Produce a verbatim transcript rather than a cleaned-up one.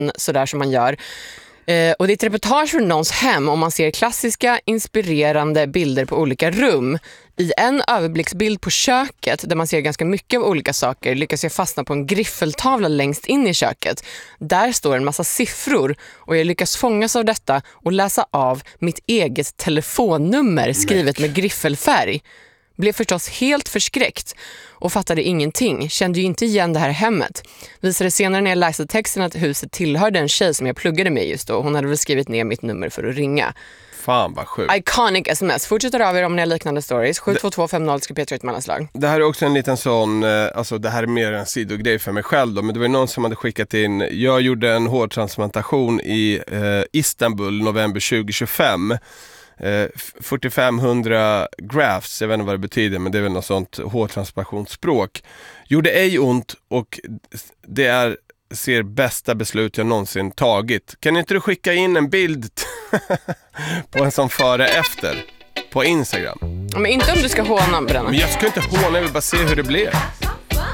sådär som man gör. Eh, och det är ett reportage från någons hem och man ser klassiska, inspirerande bilder på olika rum. I en överblicksbild på köket där man ser ganska mycket av olika saker lyckas jag fastna på en griffeltavla längst in i köket. Där står en massa siffror och jag lyckas fångas av detta och läsa av mitt eget telefonnummer skrivet med griffelfärg. Blev förstås helt förskräckt och fattade ingenting. Kände ju inte igen det här hemmet. Visade senare när jag läste texten att huset tillhörde en tjej som jag pluggade med just då. Hon hade väl skrivit ner mitt nummer för att ringa. Fan vad sjukt. Iconic sms. Fortsätter av er om ni har liknande stories. sju två två fem noll ska Petra ett mellanslag. Det här är också en liten sån, alltså det här är mer en sidogrej för mig själv då, men det var någon som hade skickat in, jag gjorde en hårtransplantation i eh, Istanbul november tjugo tjugofem. Eh, fyrtiofem hundra grafts, jag vet inte vad det betyder, men det är väl något sånt hårtransplantationsspråk. Gjorde ej ont och det är ser bästa beslut jag någonsin tagit. Kan inte du skicka in en bild på en som före efter på Instagram? Men inte om du ska håna, Brenna. Men jag ska inte håna, jag vill bara se hur det blev.